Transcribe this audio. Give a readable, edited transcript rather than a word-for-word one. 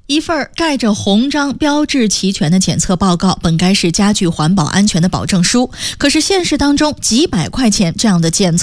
一份盖着红章、标志齐全的检测报告，本该是加剧环保安全的保证书，可是现实当中，几百块钱这样的检测